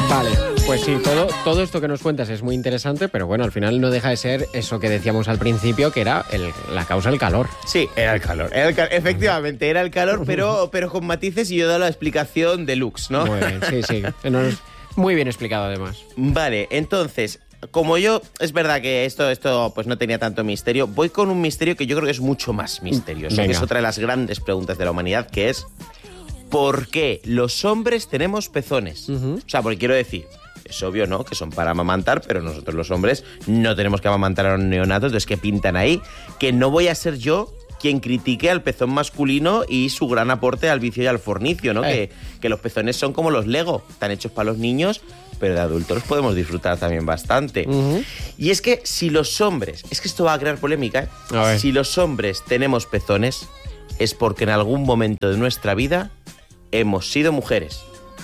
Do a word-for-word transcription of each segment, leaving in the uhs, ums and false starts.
Vale, pues sí, todo, todo esto que nos cuentas es muy interesante, pero bueno, al final no deja de ser eso que decíamos al principio, que era el, la causa del calor. Sí, era el calor. Era el cal- efectivamente, era el calor, pero, pero con matices y yo he dado la explicación deluxe, ¿no? Muy bien, sí, sí. Nos- muy bien explicado, además. Vale, entonces, como yo, es verdad que esto, esto pues no tenía tanto misterio, voy con un misterio que yo creo que es mucho más misterioso, Venga. que es otra de las grandes preguntas de la humanidad, que es ¿por qué los hombres tenemos pezones? Ujú. O sea, porque quiero decir, es obvio, ¿no?, que son para amamantar, pero nosotros los hombres no tenemos que amamantar a los neonatos, entonces ¿qué pintan ahí? Que no voy a ser yo quien critique al pezón masculino y su gran aporte al vicio y al fornicio, ¿no? Eh. Que, que los pezones son como los Lego, están hechos para los niños, pero de adultos los podemos disfrutar también bastante. Ujú. Y es que si los hombres, es que esto va a crear polémica, ¿eh? A ver. Si los hombres tenemos pezones, es porque en algún momento de nuestra vida hemos sido mujeres.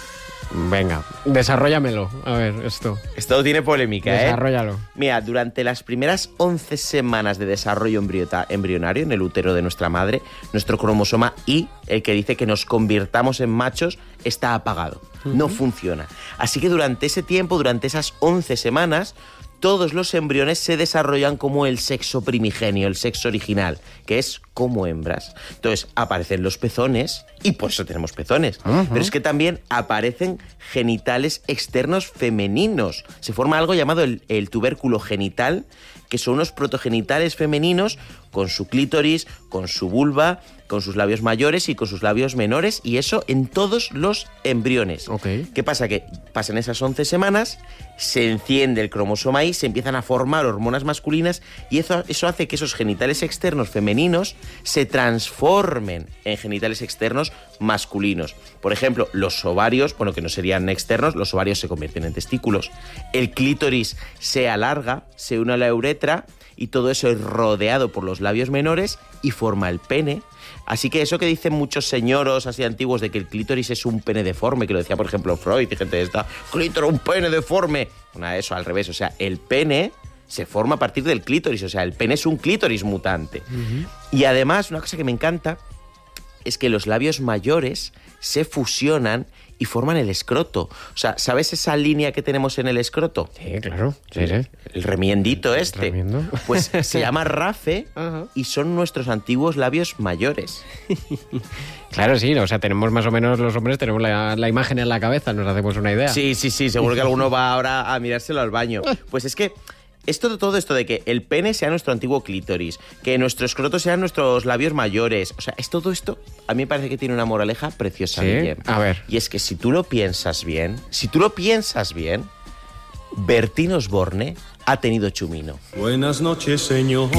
Venga, desarróllamelo. A ver, esto. Esto tiene polémica, ¿eh? Desarróllalo. Mira, durante las primeras once semanas de desarrollo embriota- embrionario en el útero de nuestra madre, nuestro cromosoma Y, el que dice que nos convirtamos en machos, está apagado. No funciona. Así que durante ese tiempo, durante esas once semanas, todos los embriones se desarrollan como el sexo primigenio, el sexo original, que es como hembras. Entonces aparecen los pezones y por eso tenemos pezones. Ajá. Pero es que también aparecen genitales externos femeninos. Se forma algo llamado el, el tubérculo genital, que son unos protogenitales femeninos con su clítoris, con su vulva, con sus labios mayores y con sus labios menores, y eso en todos los embriones. Ok. ¿Qué pasa? Que pasan esas once semanas, se enciende el cromosoma Y, se empiezan a formar hormonas masculinas y eso, eso hace que esos genitales externos femeninos se transformen en genitales externos masculinos. Por ejemplo, los ovarios, bueno, que no serían externos, los ovarios se convierten en testículos. El clítoris se alarga, se une a la uretra y todo eso es rodeado por los labios menores y forma el pene. Así que eso que dicen muchos señoros así antiguos de que el clítoris es un pene deforme, que lo decía por ejemplo Freud y gente de esta, clítoris, un pene deforme. Nada de eso, al revés, o sea, el pene se forma a partir del clítoris, o sea, el pene es un clítoris mutante. Ujú. Y además, una cosa que me encanta es que los labios mayores se fusionan y forman el escroto. O sea, ¿sabes esa línea que tenemos en el escroto? Sí, claro. Sí, sí. El remiendito este. Remiendo. Pues se llama rafe Ajá. y son nuestros antiguos labios mayores. Claro, sí, o sea, tenemos más o menos los hombres, tenemos la, la imagen en la cabeza, nos hacemos una idea. Sí, sí, sí, seguro que alguno va ahora a mirárselo al baño. Pues es que esto, todo esto de que el pene sea nuestro antiguo clítoris, que nuestro escroto sean nuestros labios mayores, o sea, es todo esto, a mí me parece que tiene una moraleja preciosa, ¿Sí? Guillem. A ver. Y es que si tú lo piensas bien, si tú lo piensas bien, Bertín Osborne ha tenido chumino. Buenas noches, señor.